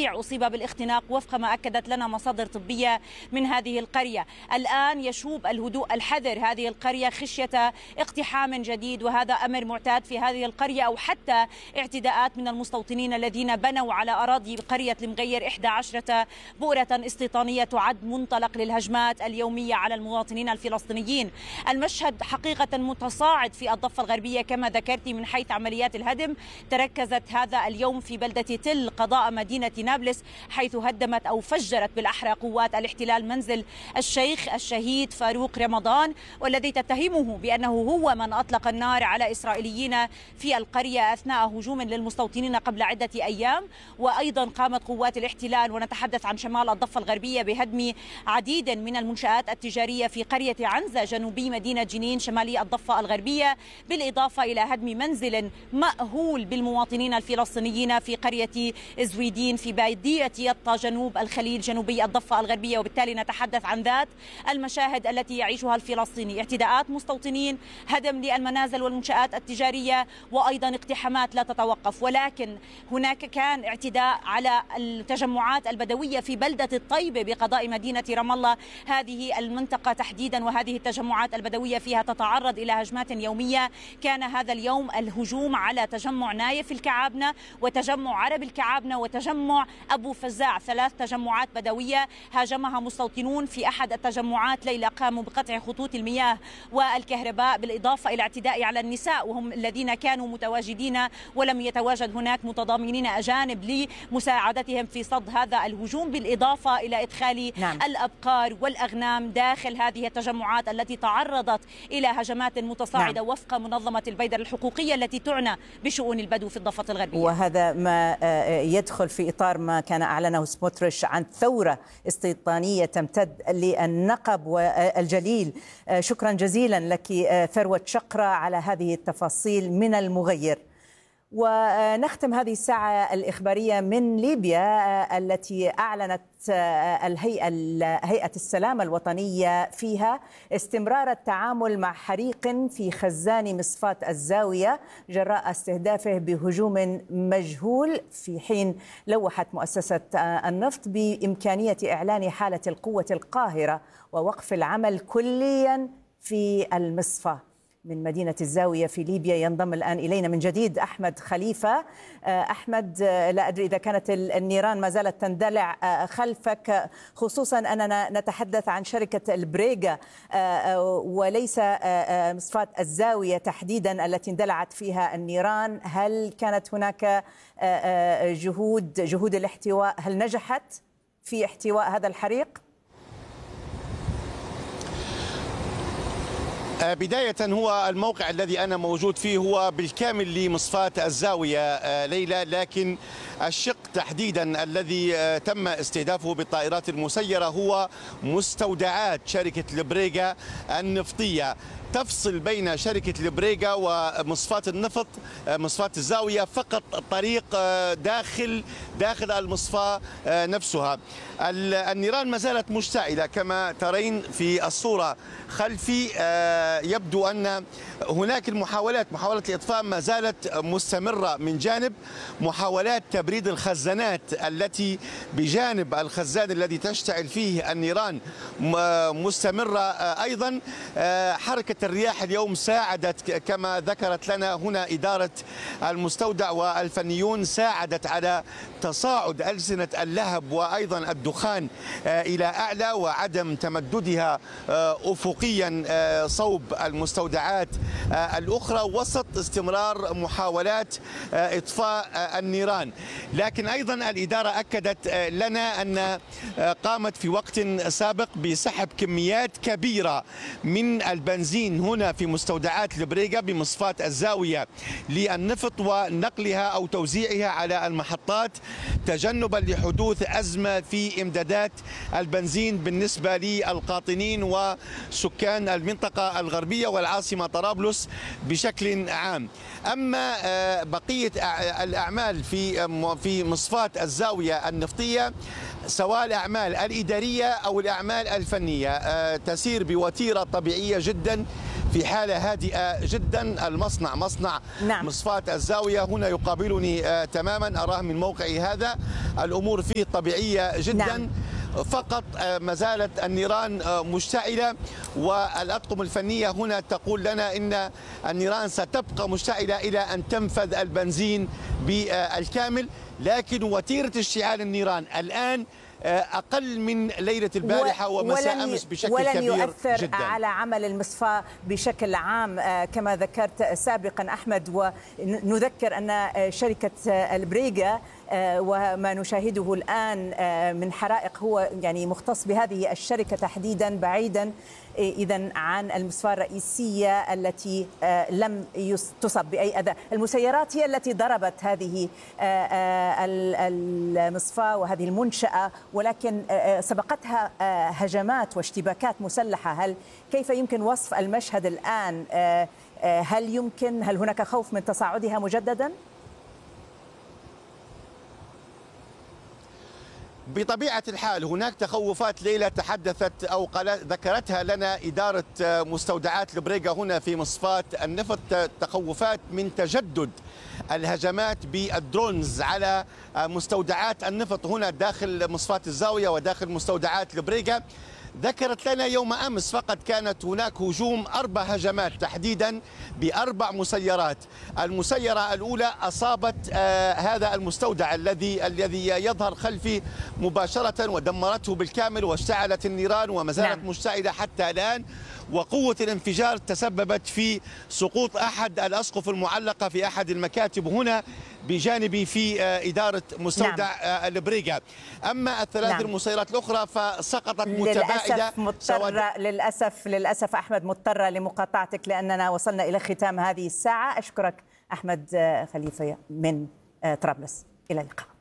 رضيع أصيب بالاختناق وفق ما أكدت لنا مصادر طبية من هذه القرية. الآن يشوب الهدوء الحذر هذه القرية خشية اقتحام جديد، وهذا أمر معتاد في هذه القرية، أو حتى اعتداءات من المستوطنين الذين بنوا على أراضي قرية المغير 11 بؤرة استيطانية تعد منطلق للهجمات اليومية على المواطنين الفلسطينيين. المشهد حقيقة متصاعد في الضفة الغربية كما ذكرت. من حيث عمليات الهدم تركزت هذا اليوم في بلدة تل قضاء مدينة نابلس، حيث هدمت أو فجرت بالأحرى قوات الاحتلال منزل الشيخ الشهيد فاروق رمضان، والذي تتهمه بأنه هو من أطلق النار على إسرائيليين في القرية أثناء هجوم للمستوطنين قبل عدة أيام. وأيضا قامت قوات الاحتلال، ونتحدث عن شمال الضفة الغربية، بهدم عديد من المنشآت التجارية في قرية عنزة جنوبي مدينة جنين شمالي الضفة الغربية، بالإضافة إلى هدم منزل مأهول بالمواطنين الفلسطينيين في قرية زويدين في بادية يطا جنوب الخليل جنوبي الضفة الغربية. وبالتالي نتحدث عن ذات المشاهد التي يعيشها الفلسطيني: اعتداءات مستوطنين، هدم للمنازل والمنشآت التجارية، وأيضا اقتحامات لا تتوقف. ولكن هناك كان اعتداء على التجمعات البدوية في بلدة الطيبة بقضاء مدينة رام الله. هذه المنطقة تحديدا وهذه التجمعات البدوية فيها تتعرض إلى هجمات يومية. كان هذا اليوم الهجوم على تجمع نايف الكعابنة وتجمع عرب الكعابنة وتجمع أبو فزاع، 3 تجمعات بدوية هاجمها مستوطنون. في أحد التجمعات ليلة قاموا بقطع خطوط المياه والكهرباء، بالإضافة إلى اعتداء على النساء وهم الذين كانوا متواجدين ولم يتواجد هناك متضامنين أجانب لمساعدتهم في صد هذا الهجوم، بالإضافة إلى إدخال الأبقار والأغنام داخل هذه التجمعات التي تعرضت إلى هجمات متصاعدة وفق منظمة البيدر الحقوقية التي تعنى بشؤون البدو في الضفة الغربية. وهذا ما يدخل في إطار ما كان أعلنه سموتريش عن ثورة استيطانية تمتد للنقب والجليل. شكرا جزيلا لك ثروة شقرة على هذه التفاصيل من المغير. ونختم هذه الساعة الإخبارية من ليبيا التي أعلنت هيئة السلامة الوطنية فيها استمرار التعامل مع حريق في خزان مصفاة الزاوية جراء استهدافه بهجوم مجهول، في حين لوحت مؤسسة النفط بإمكانية إعلان حالة القوة القاهرة ووقف العمل كليا في المصفى. من مدينة الزاوية في ليبيا ينضم الآن إلينا من جديد أحمد خليفة. أحمد، لا أدري إذا كانت النيران ما زالت تندلع خلفك، خصوصا أننا نتحدث عن شركة البريغا وليس مصفاة الزاوية تحديدا التي اندلعت فيها النيران. هل كانت هناك جهود الاحتواء؟ هل نجحت في احتواء هذا الحريق؟ بداية هو الموقع الذي أنا موجود فيه هو بالكامل لمصفاة الزاوية ليلى، لكن الشق تحديدا الذي تم استهدافه بالطائرات المسيرة هو مستودعات شركة البريغا النفطية. تفصل بين شركة البريغا ومصفاة النفط مصفاة الزاوية فقط طريق داخل المصفاة نفسها. النيران ما زالت مشتعلة كما ترين في الصورة خلفي. يبدو أن هناك محاولة الإطفاء ما زالت مستمرة من جانب محاولات تبريد الخزانات التي بجانب الخزان الذي تشتعل فيه النيران مستمرة. أيضا حركة الرياح اليوم ساعدت كما ذكرت لنا هنا إدارة المستودع والفنيون، ساعدت على تصاعد ألسنة اللهب وأيضا الدخان إلى أعلى وعدم تمددها أفقيا صوب المستودعات الأخرى وسط استمرار محاولات إطفاء النيران. لكن أيضا الإدارة أكدت لنا أن قامت في وقت سابق بسحب كميات كبيرة من البنزين هنا في مستودعات البريغا بمصفاة الزاوية للنفط ونقلها أو توزيعها على المحطات تجنبا لحدوث أزمة في إمدادات البنزين بالنسبة للقاطنين وسكان المنطقة الغربية والعاصمة طرابلس بشكل عام. أما بقية الأعمال في مصفاة الزاوية النفطية سواء الأعمال الإدارية أو الأعمال الفنية تسير بوتيرة طبيعية جدا في حالة هادئة جدا. المصنع مصنع مصفاة الزاوية هنا يقابلني تماما، أراه من موقعي هذا. الأمور فيه طبيعية جدا. فقط ما زالت النيران مشتعلة، والأطقم الفنية هنا تقول لنا إن النيران ستبقى مشتعلة إلى أن تنفذ البنزين بالكامل، لكن وتيرة اشتعال النيران الآن أقل من ليلة البارحة ومساء أمس بشكل كبير جدا. ولن يؤثر على عمل المصفاة بشكل عام كما ذكرت سابقا أحمد. ونذكر أن شركة البريغا وما نشاهده الآن من حرائق هو يعني مختص بهذه الشركة تحديدا، بعيدا إذن عن المصفاة الرئيسية التي لم تصب بأي أذى. المسيرات هي التي ضربت هذه المصفاة وهذه المنشأة، ولكن سبقتها هجمات واشتباكات مسلحة. كيف يمكن وصف المشهد الآن؟ هل هناك خوف من تصاعدها مجددا؟ بطبيعة الحال هناك تخوفات. ليلى تحدثت أو ذكرتها لنا إدارة مستودعات البريغا هنا في مصفاة النفط، تخوفات من تجدد الهجمات بالدرونز على مستودعات النفط هنا داخل مصفاة الزاوية وداخل مستودعات البريغا. ذكرت لنا يوم أمس فقط كانت هناك هجوم 4 هجمات تحديدا ب4 مسيرات. المسيرة الأولى أصابت هذا المستودع الذي يظهر خلفي مباشرة ودمرته بالكامل واشتعلت النيران وما زالت مشتعلة حتى الآن. وقوة الانفجار تسببت في سقوط أحد الأسقف المعلقة في أحد المكاتب هنا بجانبي في إدارة مستودع البريغا. أما الثلاث المسيرات الأخرى فسقطت متباعدة. للأسف أحمد مضطرة لمقاطعتك لأننا وصلنا إلى ختام هذه الساعة. أشكرك أحمد خليفة من طرابلس. إلى اللقاء.